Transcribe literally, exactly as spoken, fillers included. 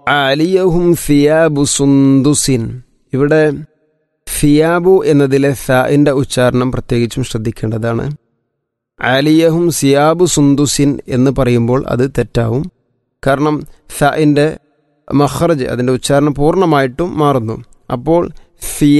ആലിയഹും സിയാബു സുന്ദുസിൻ. ഇവിടെ സിയാബു എന്നതിലെ സാഇൻ്റെ ഉച്ചാരണം പ്രത്യേകിച്ചും ശ്രദ്ധിക്കേണ്ടതാണ്. ആലിയഹും സിയാബു സുന്ദുസിൻ എന്ന് പറയുമ്പോൾ അത് തെറ്റാവും. കാരണം സാഇൻ്റെ മഖ്റജ്, അതിൻ്റെ ഉച്ചാരണം പൂർണ്ണമായിട്ടും മാറുന്നു. അപ്പോൾ